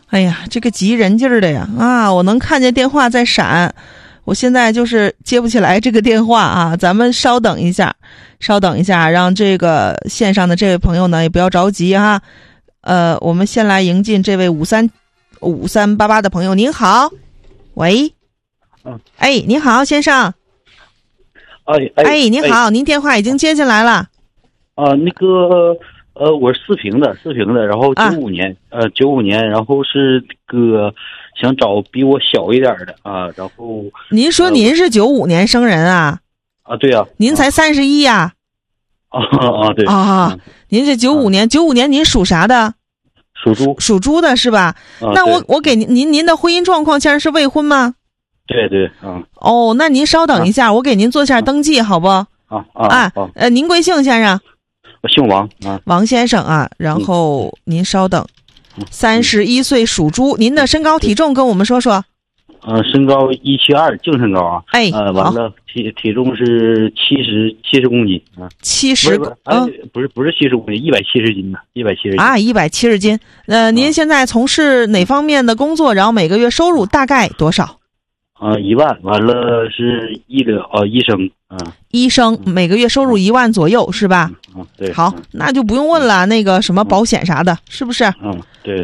哎呀，这个急人劲儿的呀！啊，我能看见电话在闪，我现在就是接不起来这个电话啊。咱们稍等一下，让这个线上的这位朋友呢也不要着急哈。我们先来迎进这位5388的朋友。您好，喂，哎，您好，先生。哎，您好，您电话已经接进来了。 那个我是四平的，然后95年，然后是个想找比我小一点的啊，然后您说您是95年生人啊？ 对啊， 您才31呀？ 对啊，您是95年，95年您属啥的？属猪的是吧？那我给您的婚姻状况现在是未婚吗？ 对， 哦，那您稍等一下，我给您做下登记，好不？您贵姓先生？ 我姓王王先生啊，然后您稍等。31岁属猪，您的身高体重跟我们说说。 身高172，净身高啊。完了，体重是70公斤啊。不是70公斤，170斤呢，170斤啊 ，170斤。您现在从事哪方面的工作？然后每个月收入大概多少 ？1万，完了是医生医生每个月收入1万左右是吧？ 对。 好，那就不用问了，那个什么保险啥的，是不是？ 对。